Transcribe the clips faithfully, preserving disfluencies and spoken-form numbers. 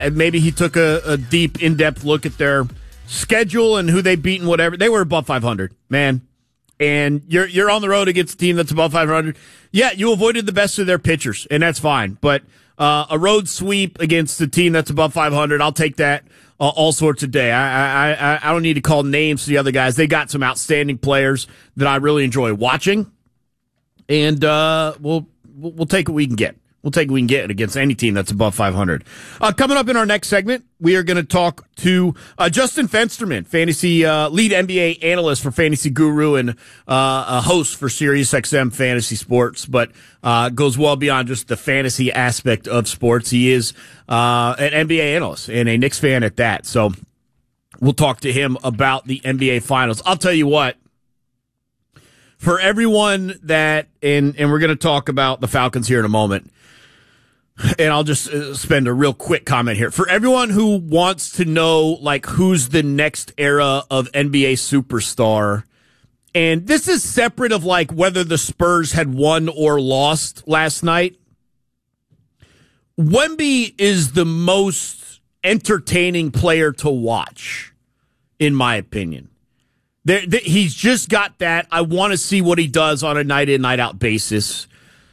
and maybe he took a, a deep, in-depth look at their schedule and who they beat and whatever. They were above five hundred, man. And you're you're on the road against a team that's above five hundred. Yeah, you avoided the best of their pitchers, and that's fine. But uh, a road sweep against a team that's above five hundred, I'll take that uh, all sorts of day. I, I I don't need to call names to the other guys. They got some outstanding players that I really enjoy watching, and uh, we'll we'll take what we can get. We'll take what we can get against any team that's above five hundred. Uh, coming up in our next segment, we are going to talk to uh, Justin Fensterman, fantasy uh, lead N B A analyst for Fantasy Guru and uh, a host for SiriusXM Fantasy Sports, but uh, goes well beyond just the fantasy aspect of sports. He is uh, an N B A analyst and a Knicks fan at that. So we'll talk to him about the N B A Finals. I'll tell you what. For everyone that, and, and we're going to talk about the Falcons here in a moment, and I'll just uh, spend a real quick comment here. For everyone who wants to know, like, who's the next era of N B A superstar, and this is separate of, like, whether the Spurs had won or lost last night, Wemby is the most entertaining player to watch, in my opinion. There, there, he's just got that. I want to see what he does on a night-in, night-out basis.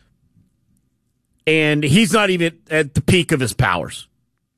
And he's not even at the peak of his powers.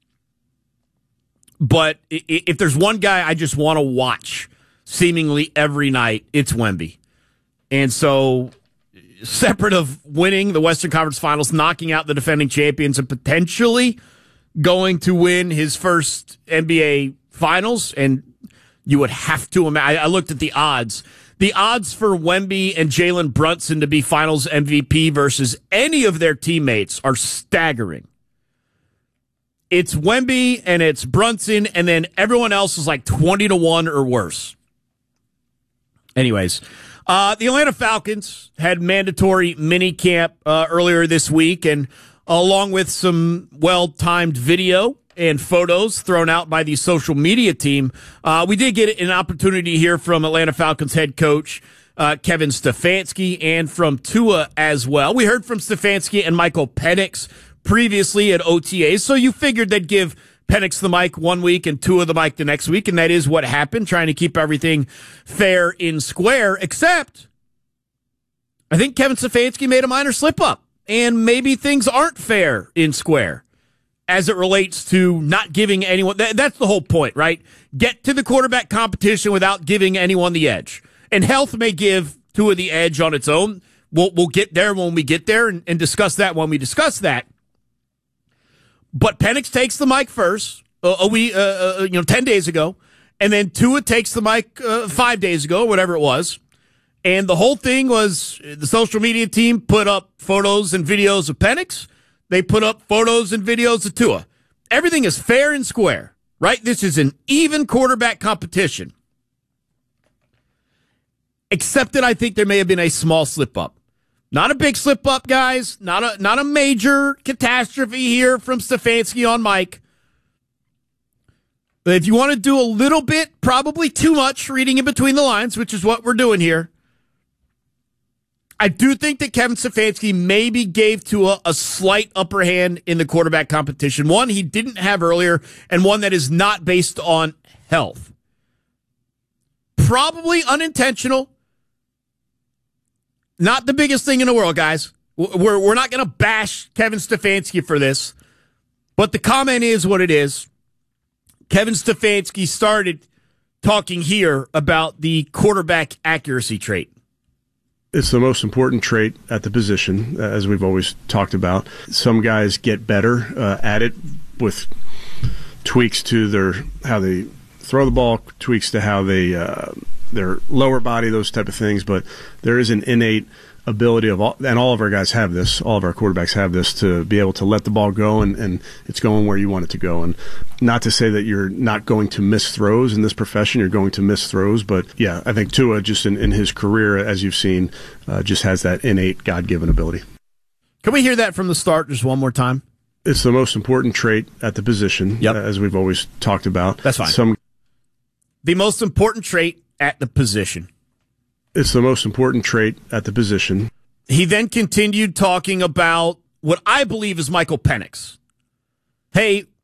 But if there's one guy I just want to watch seemingly every night, it's Wemby. And so, separate of winning the Western Conference Finals, knocking out the defending champions, and potentially going to win his first N B A Finals, and you would have to imagine. I looked at the odds. The odds for Wemby and Jalen Brunson to be Finals M V P versus any of their teammates are staggering. It's Wemby and it's Brunson, and then everyone else is like twenty to one or worse. Anyways, uh, the Atlanta Falcons had mandatory mini camp uh, earlier this week, and along with some well-timed video and photos thrown out by the social media team, uh, we did get an opportunity to hear from Atlanta Falcons head coach uh, Kevin Stefanski and from Tua as well. We heard from Stefanski and Michael Penix previously at O T As, so you figured they'd give Penix the mic one week and Tua the mic the next week, and that is what happened, trying to keep everything fair and square, except I think Kevin Stefanski made a minor slip-up, and maybe things aren't fair and square as it relates to not giving anyone, that, that's the whole point, right? Get to the quarterback competition without giving anyone the edge. And health may give Tua the edge on its own. We'll, we'll get there when we get there and, and discuss that when we discuss that. But Penix takes the mic first, uh, a week, uh, uh, you know, ten days ago, and then Tua takes the mic uh, five days ago, whatever it was. And the whole thing was the social media team put up photos and videos of Penix. They put up photos and videos of Tua. Everything is fair and square, right? This is an even quarterback competition. Except that I think there may have been a small slip-up. Not a big slip-up, guys. Not a not a major catastrophe here from Stefanski on Mike. But if you want to do a little bit, probably too much reading in between the lines, which is what we're doing here, I do think that Kevin Stefanski maybe gave Tua a slight upper hand in the quarterback competition. One he didn't have earlier, and one that is not based on health. Probably unintentional. Not the biggest thing in the world, guys. We're, we're not going to bash Kevin Stefanski for this, but the comment is what it is. Kevin Stefanski started talking here about the quarterback accuracy trait. It's the most important trait at the position, as we've always talked about. Some guys get better uh, at it with tweaks to their how they throw the ball, tweaks to how they uh, their lower body, those type of things. But there is an innate ability of all, and all of our guys have this, all of our quarterbacks have this, to be able to let the ball go, and, and it's going where you want it to go. And not to say that you're not going to miss throws in this profession, you're going to miss throws, but yeah, I think Tua just in, in his career, as you've seen, uh, just has that innate God-given ability. Can we hear that from the start just one more time? It's the most important trait at the position, yep. uh, as we've always talked about. That's fine. Some, the most important trait at the position. It's the most important trait at the position. He then continued talking about what I believe is Michael Penix. Hey,